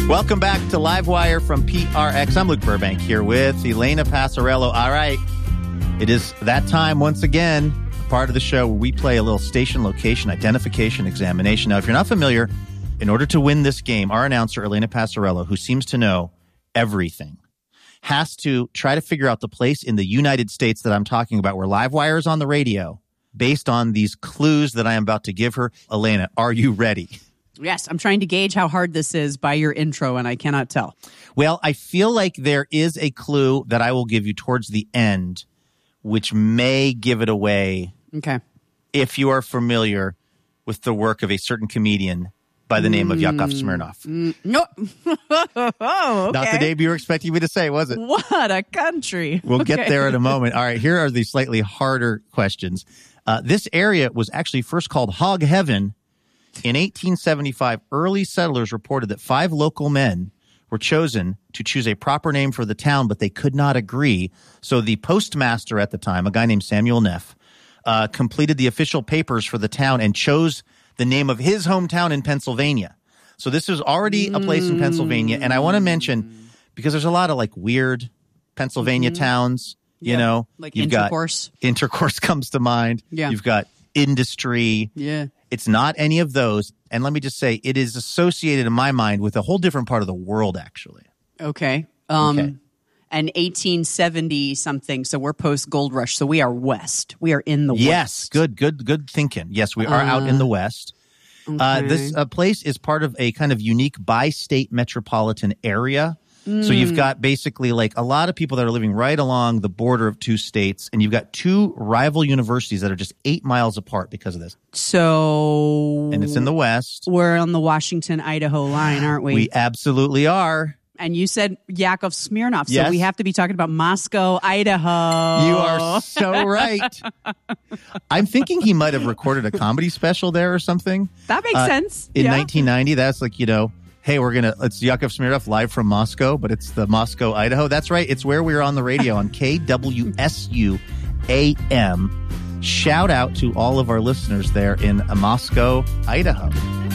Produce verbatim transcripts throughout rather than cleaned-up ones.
Welcome back to Livewire from P R X. I'm Luke Burbank here with Elena Passarello. All right, it is that time once again, part of the show where we play a little station location identification examination. Now, if you're not familiar, in order to win this game, our announcer, Elena Passarello, who seems to know everything, has to try to figure out the place in the United States that I'm talking about where Livewire is on the radio based on these clues that I am about to give her. Elena, are you ready? Yes, I'm trying to gauge how hard this is by your intro, and I cannot tell. Well, I feel like there is a clue that I will give you towards the end, which may give it away. Okay. If you are familiar with the work of a certain comedian by the name of Yakov Smirnoff. Mm, no. oh, okay. Not the name you were expecting me to say, was it? What a country. We'll okay. get there in a moment. All right, here are the slightly harder questions. Uh, this area was actually first called Hog Heaven. In eighteen seventy-five, early settlers reported that five local men were chosen to choose a proper name for the town, but they could not agree. So the postmaster at the time, a guy named Samuel Neff, uh, completed the official papers for the town and chose the name of his hometown in Pennsylvania. So this is already a place in Pennsylvania. And I want to mention, because there's a lot of like weird Pennsylvania mm-hmm. towns, you yeah, know. Like You've intercourse. Got, intercourse comes to mind. Yeah. You've got industry. Yeah. It's not any of those. And let me just say, it is associated in my mind with a whole different part of the world, actually. Okay. Um, okay. And eighteen seventy something, so we're post gold rush, so we are west. We are in the yes, west. Yes, good, good, good thinking. Yes, we are uh, out in the west. Okay. Uh, this uh, place is part of a kind of unique bi-state metropolitan area. Mm. So you've got basically like a lot of people that are living right along the border of two states, and you've got two rival universities that are just eight miles apart because of this. So... And it's in the west. We're on the Washington-Idaho line, aren't we? We absolutely are. And you said Yakov Smirnoff, so yes. we have to be talking about Moscow, Idaho. You are so right. I'm thinking he might have recorded a comedy special there or something. That makes uh, sense. In yeah. nineteen ninety, that's like, you know, hey, we're going to, it's Yakov Smirnoff live from Moscow, but it's the Moscow, Idaho. That's right. It's where we're on the radio on K W S U A M. Shout out to all of our listeners there in Moscow, Idaho.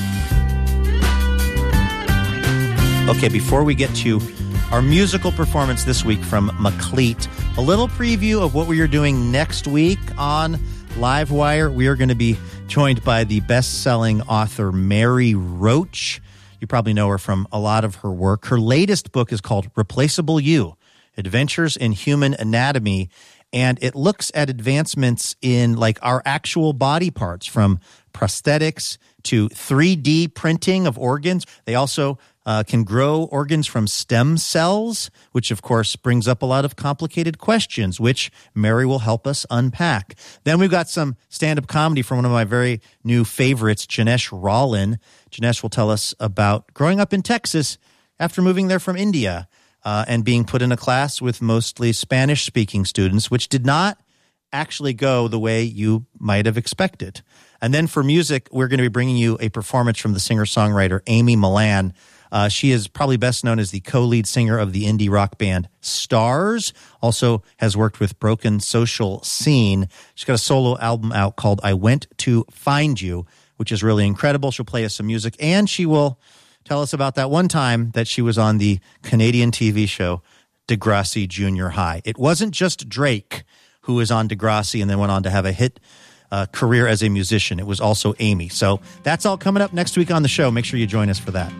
Okay, before we get to our musical performance this week from McLeet, a little preview of what we are doing next week on Livewire. We are going to be joined by the best-selling author Mary Roach. You probably know her from a lot of her work. Her latest book is called Replaceable You, Adventures in Human Anatomy, and it looks at advancements in like our actual body parts, from prosthetics to three D printing of organs. They also Uh, can grow organs from stem cells, which of course brings up a lot of complicated questions, which Mary will help us unpack. Then we've got some stand-up comedy from one of my very new favorites, Janesh Rollin. Janesh will tell us about growing up in Texas after moving there from India uh, and being put in a class with mostly Spanish-speaking students, which did not actually go the way you might have expected. And then for music, we're going to be bringing you a performance from the singer-songwriter Amy Millan. Uh, she is probably best known as the co-lead singer of the indie rock band Stars, also has worked with Broken Social Scene. She's got a solo album out called I Went to Find You, which is really incredible. She'll play us some music, and she will tell us about that one time that she was on the Canadian T V show Degrassi Junior High. It wasn't just Drake who was on Degrassi and then went on to have a hit uh, career as a musician. It was also Amy. So that's all coming up next week on the show. Make sure you join us for that.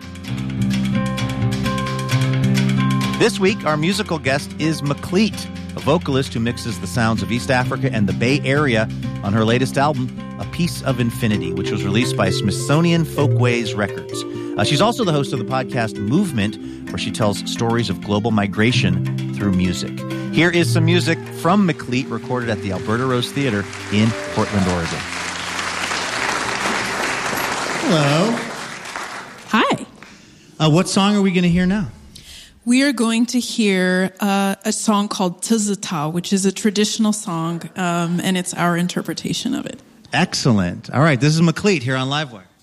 This week, our musical guest is McLeet, a vocalist who mixes the sounds of East Africa and the Bay Area on her latest album, A Piece of Infinity, which was released by Smithsonian Folkways Records. Uh, she's also the host of the podcast Movement, where she tells stories of global migration through music. Here is some music from McLeet, recorded at the Alberta Rose Theater in Portland, Oregon. Hello. Hi. Uh, what song are we going to hear now? We are going to hear uh, a song called Tizita, which is a traditional song, um, and it's our interpretation of it. Excellent. All right, this is McLeet here on Livewire.